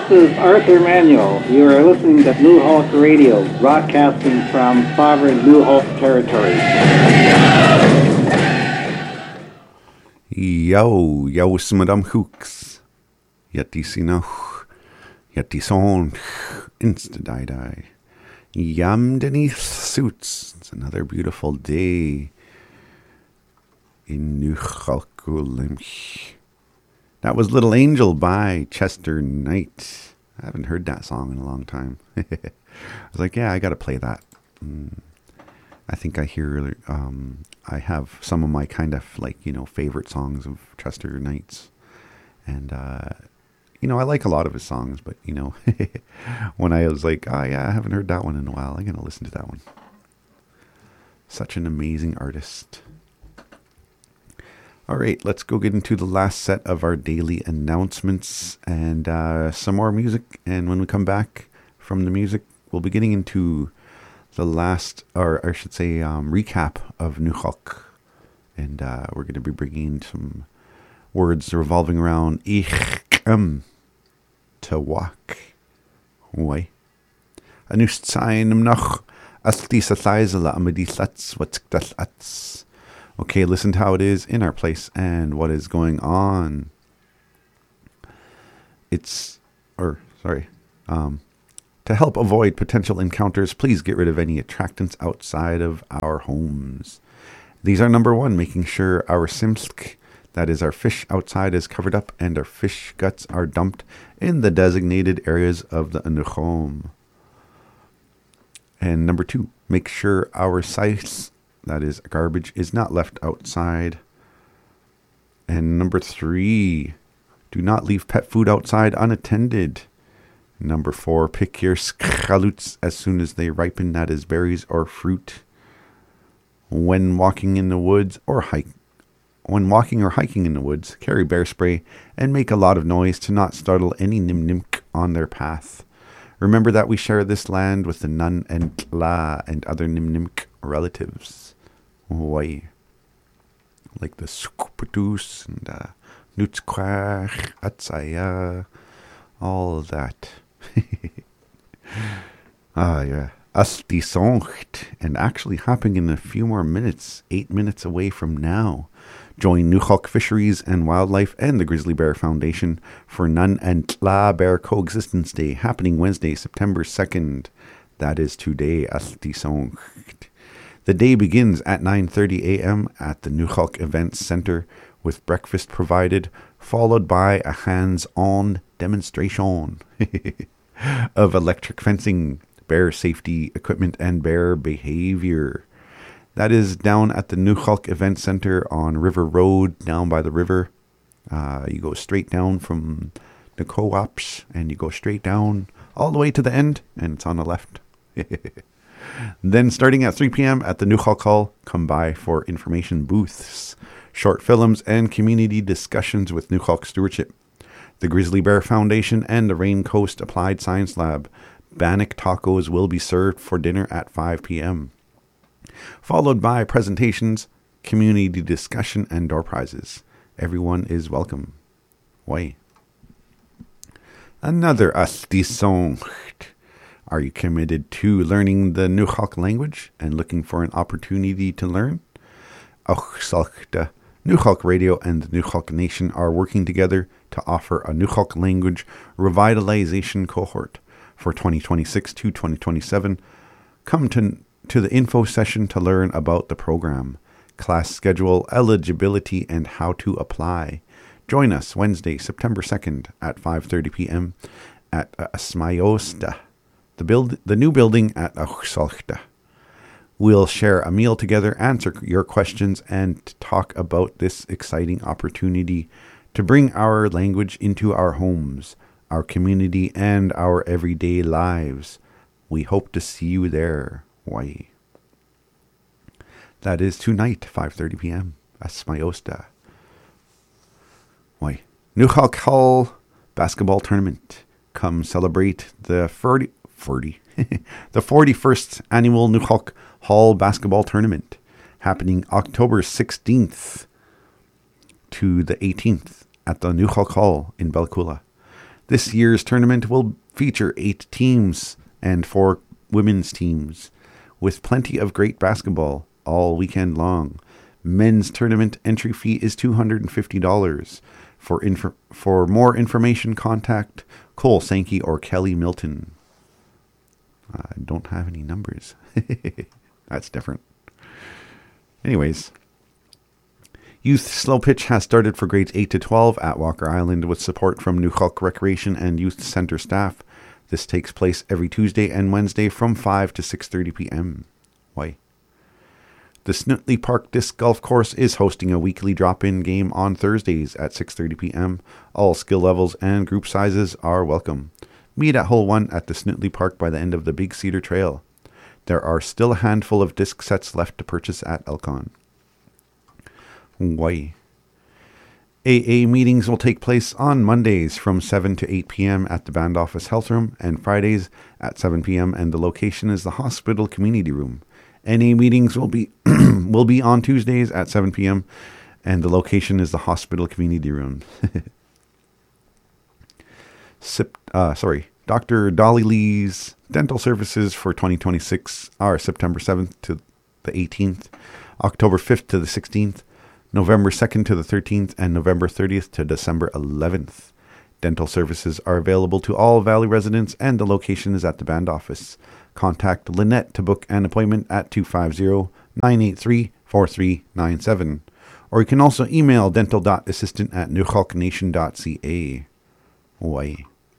This is Arthur Manuel. You are listening to New Hulk Radio, broadcasting from sovereign New Hulk territory. Yo, smadam hooks. Yeti sinoch. Yeti son. Insta-die-die. Yam Denise suits. It's another beautiful day in New Hulk. That was Little Angel by Chester Knight. I haven't heard that song in a long time. I was like, yeah, I got to play that. I think I hear, I have some of my kind of favorite songs of Chester Knight's. And, I like a lot of his songs, but, when I was like, oh yeah, I haven't heard that one in a while, I'm going to listen to that one. Such an amazing artist. All right, let's go get into the last set of our daily announcements and some more music. And when we come back from the music, we'll be getting into the last, or I should say, recap of New Hulk. And we're going to be bringing some words revolving around ich to walk. Why? Anust sein noch as disa thaisala amadisats watkdal ats. Okay, listen to how it is in our place and what is going on. To help avoid potential encounters, please get rid of any attractants outside of our homes. These are number one, making sure our simsk, that is our fish outside, is covered up and our fish guts are dumped in the designated areas of the anuchom. And number two, make sure our sites, that is garbage, is not left outside. And number three, do not leave pet food outside unattended. Number four, pick your skhaluts as soon as they ripen, that is berries or fruit. When walking in the woods or hiking in the woods, carry bear spray and make a lot of noise to not startle any nimnimk on their path. Remember that we share this land with the Nun and Tla and other nimnimk relatives. Why? Like the Sukpatus and Nutskwach, Atsaya, all of that. Yeah. Asti Soncht, and actually hopping in a few more minutes, 8 minutes away from now. Join New Hulk Fisheries and Wildlife and the Grizzly Bear Foundation for Nun and Tla Bear Coexistence Day, happening Wednesday, September 2nd. That is today, Asti Soncht. The day begins at 9:30 a.m. at the New Hulk Events Center with breakfast provided, followed by a hands-on demonstration of electric fencing, bear safety equipment, and bear behavior. That is down at the New Hulk Event Center on River Road, down by the river. You go straight down from the co-ops, and you go straight down all the way to the end, and it's on the left. Then starting at 3 p.m. at the New Hulk Hall, come by for information booths, short films, and community discussions with New Hulk Stewardship, the Grizzly Bear Foundation, and the Rain Coast Applied Science Lab. Bannock tacos will be served for dinner at 5 p.m., followed by presentations, community discussion, and door prizes. Everyone is welcome. Why? Another Asti Soncht. Are you committed to learning the New Hulk language and looking for an opportunity to learn? New Hulk Radio and the New Hulk Nation are working together to offer a New Hulk language revitalization cohort for 2026 to 2027. Come to the info session to learn about the program, class schedule, eligibility, and how to apply. Join us Wednesday, September 2nd at 5:30 p.m. at Smayosta, the new building at Achsalchta. We'll share a meal together, answer your questions, and talk about this exciting opportunity to bring our language into our homes, our community, and our everyday lives. We hope to see you there. Why? That is tonight, 5:30 p.m. at Smayosta. Why? New Hulk Hall basketball tournament. Come celebrate the 41st annual New Hulk Hall basketball tournament, happening October 16th to the 18th at the New Hulk Hall in Bella Coola. This year's tournament will feature 8 teams and 4 women's teams, with plenty of great basketball all weekend long. Men's tournament entry fee is $250. For more information, contact Cole Sankey or Kelly Milton. I don't have any numbers. That's different. Anyways, Youth Slow Pitch has started for grades 8 to 12 at Walker Island with support from New Hulk Recreation and Youth Center staff. This takes place every Tuesday and Wednesday from 5 to 6:30 p.m. Why? The Snutley Park Disc Golf Course is hosting a weekly drop-in game on Thursdays at 6:30 p.m. All skill levels and group sizes are welcome. Meet at Hole 1 at the Snutley Park by the end of the Big Cedar Trail. There are still a handful of disc sets left to purchase at Elcon. Why? AA meetings will take place on Mondays from 7 to 8 p.m. at the Band Office Health Room and Fridays at 7 p.m. and the location is the Hospital Community Room. NA meetings will be on Tuesdays at 7 p.m. and the location is the Hospital Community Room. Dr. Dolly Lee's dental services for 2026 are September 7th to the 18th, October 5th to the 16th, November 2nd to the 13th, and November 30th to December 11th. Dental services are available to all Valley residents, and the location is at the Band Office. Contact Lynette to book an appointment at 250-983-4397. Or you can also email dental.assistant@newhawknation.ca. Why?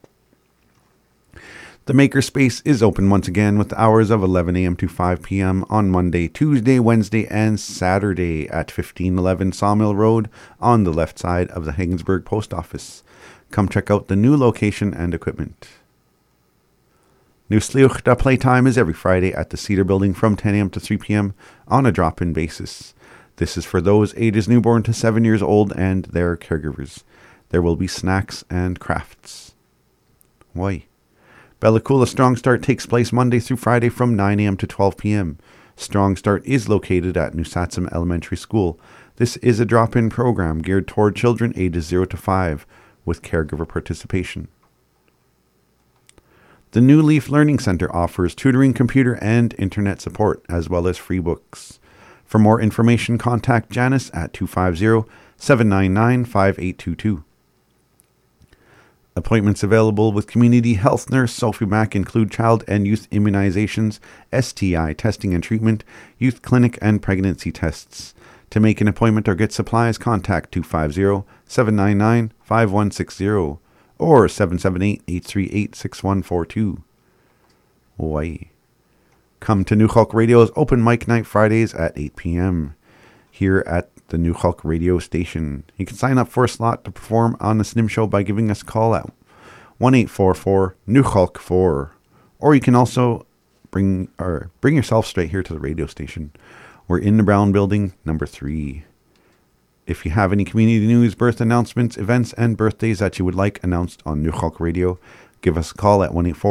The Makerspace is open once again with hours of 11 a.m. to 5 p.m. on Monday, Tuesday, Wednesday, and Saturday at 1511 Sawmill Road on the left side of the Haggensburg Post Office. Come check out the new location and equipment. New Sliochta playtime is every Friday at the Cedar Building from 10 a.m. to 3 p.m. on a drop-in basis. This is for those ages newborn to 7 years old and their caregivers. There will be snacks and crafts. Why? Bella Coola Strong Start takes place Monday through Friday from 9 a.m. to 12 p.m. Strong Start is located at New Satsum Elementary School. This is a drop-in program geared toward children ages 0 to 5 with caregiver participation. The New Leaf Learning Center offers tutoring, computer, and internet support, as well as free books. For more information, contact Janice at 250-799-5822. Appointments available with Community Health Nurse Sophie Mack include child and youth immunizations, STI testing and treatment, youth clinic, and pregnancy tests. To make an appointment or get supplies, contact 250-799-5160 or 778-838-6142. Why? Come to New Hulk Radio's Open Mic Night Fridays at 8 p.m. here at the New Hulk Radio station. You can sign up for a slot to perform on the SNIM show by giving us a call at 1-844-NEW-HULK-4. Or you can also bring yourself straight here to the radio station. We're in the Brown Building, number 3. If you have any community news, birth announcements, events, and birthdays that you would like announced on New Hulk Radio, give us a call at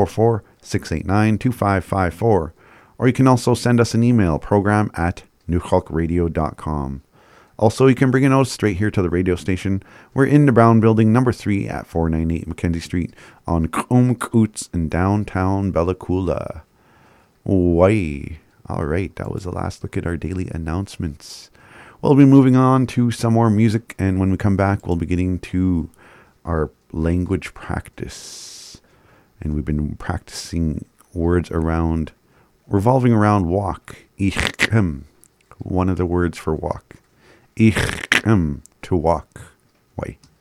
1-844-689-2554. Or you can also send us an email, program@newhulkradio.com. Also, you can bring a note straight here to the radio station. We're in the Brown Building, number 3 at 498 Mackenzie Street on Coots in downtown Bella Coola. Why? All right, that was the last look at our daily announcements. We'll be moving on to some more music, and when we come back, we'll be getting to our language practice. And we've been practicing words revolving around walk. One of the words for walk. To walk. Why?